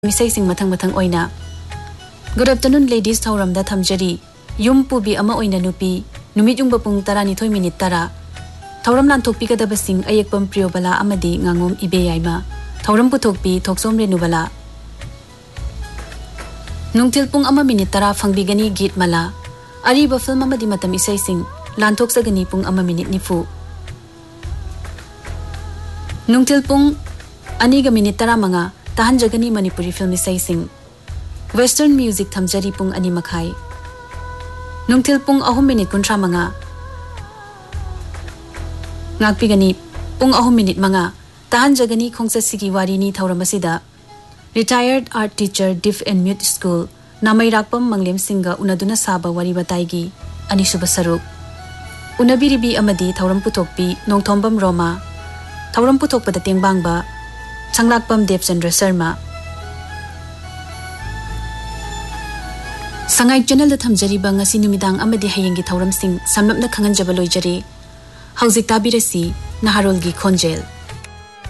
मिसाइसिंग मथंग ओइना good afternoon ladies थौरमदा थमजरी yum Pubi अमा ओइना नुपी नुमित Jung बपुंग 12 minute 10 थौरम लांथोकपीगदबसिंग अयेकपम प्रियोबला अमदी nganगोम इबे Yaima थौरम पुथोकपी थोकसोम रेनुबला नुंगथिल पुंग अमा minute 10 फंगबिगनी गीत मला अरीबा फिल्म अमदी मतम इसाइसिंग लांथोकसगनी पुंग अमा मिनिट निफु नुंगथिल पुंग अनीगा मिनिट 15 ताहन जगनी मणिपुरी फिल्म इसाइसिंग वेस्टर्न म्यूजिक थमजरी पुंग अनि मखाई नुंगथिल पुंग 3 minute 35 ngakpigani pung 3 minute manga tahan jagani khongchasigi warini thauramasida retired art teacher deaf and mute school namai rakpam manglem singa unaduna saba wari bataigi ani suba saruk unabiribi amadi thauram putokpi nongthombam roma thauram putokpada tengbangba changlakpam devchandra sharma sangai channel da thamjari ba ngasi numidang amadi hayengi thauram sing samlapna khanganjaba loijari हौजिक ताबिरसी नहारोल की खोंजेल